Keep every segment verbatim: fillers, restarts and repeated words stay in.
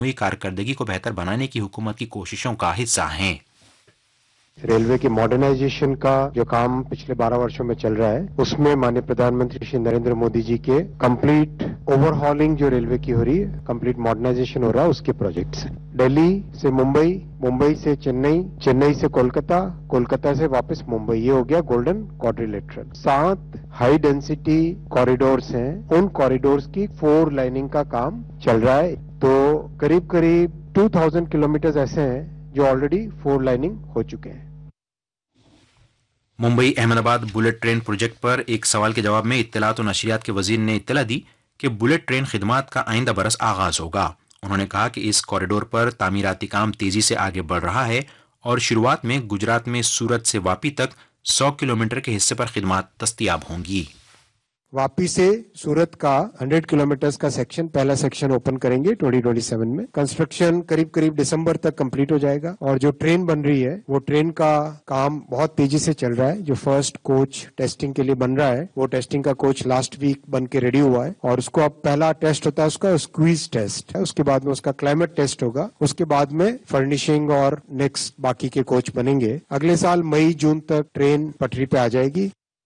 کارکردگی کو بہتر بنانے کی حکومت کی کوششوں کا حصہ ہیں۔ ریلوے کی ماڈرنائزیشن کا جو کام پچھلے بارہ ورشوں میں چل رہا ہے اس میں مانیہ پردھان منتری شری نریندر مودی جی کے کمپلیٹ اوور ہالنگ جو ریلوے کی ہو رہی ہے، کمپلیٹ ماڈرنائزیشن ہو رہا ہے، اس کے پروجیکٹس ہیں۔ دہلی سے ممبئی، ممبئی سے چنئی، چنئی سے کولکتہ، کولکتہ سے واپس ممبئی، یہ ہو گیا گولڈن کوادریلیٹرل۔ سات ہائی ڈینسٹی کوریڈورز ہیں، ان کوریڈورز کی فور لائننگ کا کام چل رہا ہے، تو قریب قریب ٹو تھاؤزینڈ کلومیٹر ایسے ہیں جو آلریڈی فور لائننگ ہو چکے ہیں۔ ممبئی احمد آباد بلٹ ٹرین پروجیکٹ پر ایک سوال کے جواب میں اطلاعات و نشریات کے وزیر نے اطلاع دی کہ بلٹ ٹرین خدمات کا آئندہ برس آغاز ہوگا۔ انہوں نے کہا کہ اس کوریڈور پر تعمیراتی کام تیزی سے آگے بڑھ رہا ہے اور شروعات میں گجرات میں سورت سے واپی تک سو کلومیٹر کے حصے پر خدمات دستیاب ہوں گی۔ واپی سے سورت کا ہنڈریڈ کلومیٹرز کا سیکشن، پہلا سیکشن اوپن کریں گے ٹوئنٹی ٹوئنٹی سیون میں۔ کنسٹرکشن قریب قریب دسمبر تک کمپلیٹ ہو جائے گا، اور جو ٹرین بن رہی ہے وہ ٹرین کا کام بہت تیزی سے چل رہا ہے۔ جو فرسٹ کوچ ٹیسٹنگ کے لیے بن رہا ہے وہ ٹیسٹنگ کا کوچ لاسٹ ویک بن کے ریڈی ہوا ہے، اور اس کو اب پہلا ٹیسٹ ہوتا ہے اس کا اسکویز ٹیسٹ ہے، اس کے بعد میں اس کا کلائمیٹ ٹیسٹ ہوگا، اس کے بعد میں فرنیشنگ اور نیکسٹ باقی کے کوچ بنیں گے۔ اگلے سال مئی جون تک ٹرین پٹری پہ آ جائے گی۔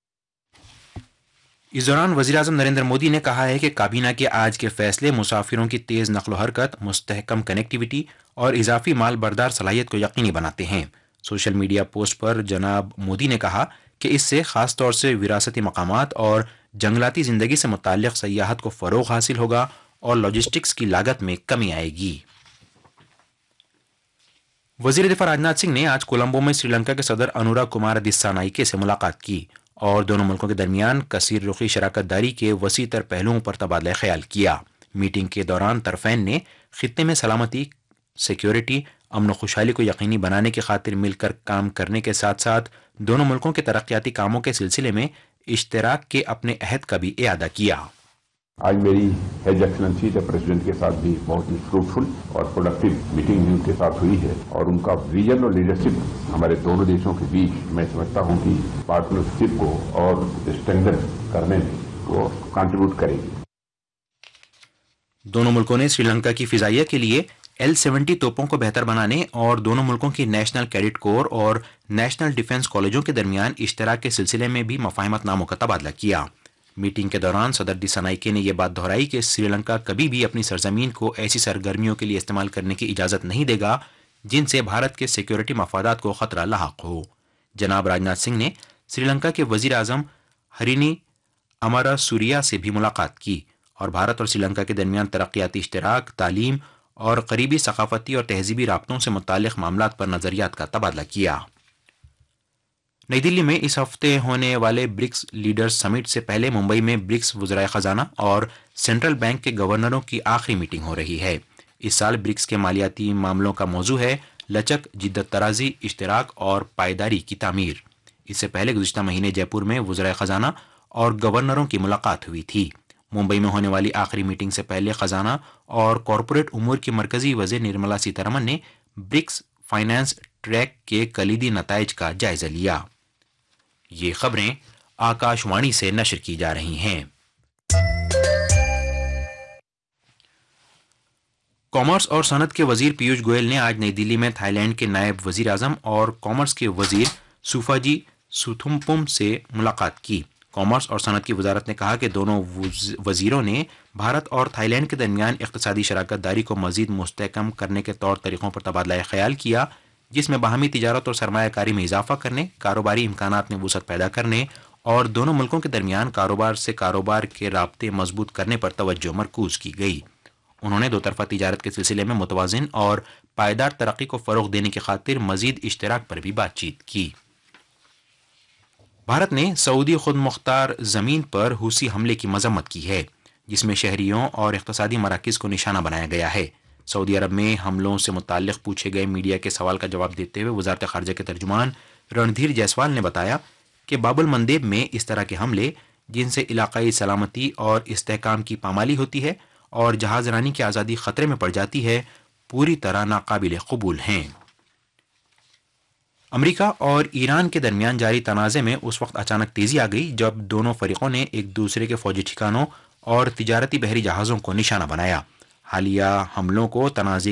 اس دوران وزیراعظم نریندر مودی نے کہا ہے کہ کابینہ کے آج کے فیصلے مسافروں کی تیز نقل و حرکت، مستحکم کنیکٹیوٹی اور اضافی مال بردار صلاحیت کو یقینی بناتے ہیں۔ سوشل میڈیا پوسٹ پر جناب مودی نے کہا کہ اس سے خاص طور سے وراثتی مقامات اور جنگلاتی زندگی سے متعلق سیاحت کو فروغ حاصل ہوگا اور لاجسٹکس کی لاگت میں کمی آئے گی۔ وزیر دفاع راجناتھ سنگھ نے آج کولمبو میں سری لنکا کے صدر انوراگ کمار دسانائکے سے ملاقات کی اور دونوں ملکوں کے درمیان کثیر رخی شراکت داری کے وسیع تر پہلوؤں پر تبادلہ خیال کیا۔ میٹنگ کے دوران طرفین نے خطے میں سلامتی، سیکیورٹی، امن و خوشحالی کو یقینی بنانے کی خاطر مل کر کام کرنے کے ساتھ ساتھ دونوں ملکوں کے ترقیاتی کاموں کے سلسلے میں اشتراک کے اپنے عہد کا بھی اعادہ کیا۔ آج میری ہیز ایکسلنسی دا پریزیڈنٹ کے ساتھ بھی بہت ہی فروٹفل اور پروڈکٹیو میٹنگ ان کے ساتھ ہوئی ہے، اور ان کا ویژن اور لیڈرشپ ہمارے دونوں دیشوں کے بیچ میں سمجھتا ہوں کہ پارٹنرشپ کو اور اسٹرینگتھن کرنے میں وہ کنٹریبیوٹ کرے گی۔ دونوں ملکوں نے سری لنکا کی فضائیہ کے لیے ایل سیونٹی توپوں کو بہتر بنانے اور دونوں ملکوں کی نیشنل کیڈٹ کور اور نیشنل ڈیفنس کالجوں کے درمیان اشتراک کے سلسلے میں بھی مفاہمت ناموں کا تبادلہ کیا۔ میٹنگ کے دوران صدر دسانائکے نے یہ بات دہرائی کہ سری لنکا کبھی بھی اپنی سرزمین کو ایسی سرگرمیوں کے لیے استعمال کرنے کی اجازت نہیں دے گا جن سے بھارت کے سیکیورٹی مفادات کو خطرہ لاحق ہو۔ جناب راجناتھ سنگھ نے سری لنکا کے وزیر اعظم ہرینی امارا سوریا سے بھی ملاقات کی اور بھارت اور سری لنکا کے درمیان ترقیاتی اشتراک، تعلیم اور قریبی ثقافتی اور تہذیبی رابطوں سے متعلق معاملات پر نظریات کا تبادلہ کیا۔ نئی دلی میں اس ہفتے ہونے والے برکس لیڈرز سمٹ سے پہلے ممبئی میں برکس وزرائے خزانہ اور سینٹرل بینک کے گورنروں کی آخری میٹنگ ہو رہی ہے۔ اس سال برکس کے مالیاتی معاملوں کا موضوع ہے لچک، جدت طرازی، اشتراک اور پائیداری کی تعمیر۔ اس سے پہلے گزشتہ مہینے جے پور میں وزرائے خزانہ اور گورنروں کی ملاقات ہوئی تھی۔ ممبئی میں ہونے والی آخری میٹنگ سے پہلے خزانہ اور کارپوریٹ امور کی مرکزی وزیر نرملا سیتارمن نے برکس فائنانس ٹریک کے کلیدی نتائج کا جائزہ لیا۔ یہ خبریں آکاش وانی سے نشر کی جا رہی ہیں۔ کامرس اور صنعت کے وزیر پیوش گوئل نے آج نئی دلی میں تھائی لینڈ کے نائب وزیر اعظم اور کامرس کے وزیر سوفاجی سوتھمپم سے ملاقات کی۔ کامرس اور صنعت کی وزارت نے کہا کہ دونوں وزیروں نے بھارت اور تھائی لینڈ کے درمیان اقتصادی شراکت داری کو مزید مستحکم کرنے کے طور طریقوں پر تبادلہ خیال کیا، جس میں باہمی تجارت اور سرمایہ کاری میں اضافہ کرنے، کاروباری امکانات میں وسعت پیدا کرنے اور دونوں ملکوں کے درمیان کاروبار سے کاروبار کے رابطے مضبوط کرنے پر توجہ مرکوز کی گئی۔ انہوں نے دو طرفہ تجارت کے سلسلے میں متوازن اور پائیدار ترقی کو فروغ دینے کی خاطر مزید اشتراک پر بھی بات چیت کی۔ بھارت نے سعودی خود مختار زمین پر حوثی حملے کی مذمت کی ہے، جس میں شہریوں اور اقتصادی مراکز کو نشانہ بنایا گیا ہے۔ سعودی عرب میں حملوں سے متعلق پوچھے گئے میڈیا کے سوال کا جواب دیتے ہوئے وزارت خارجہ کے ترجمان رندھیر جیسوال نے بتایا کہ باب المندیب میں اس طرح کے حملے جن سے علاقائی سلامتی اور استحکام کی پامالی ہوتی ہے اور جہاز رانی کی آزادی خطرے میں پڑ جاتی ہے، پوری طرح ناقابل قبول ہیں۔ امریکہ اور ایران کے درمیان جاری تنازع میں اس وقت اچانک تیزی آ گئی جب دونوں فریقوں نے ایک دوسرے کے فوجی ٹھکانوں اور تجارتی بحری جہازوں کو نشانہ بنایا۔ حالیہ حملوں کو تنازع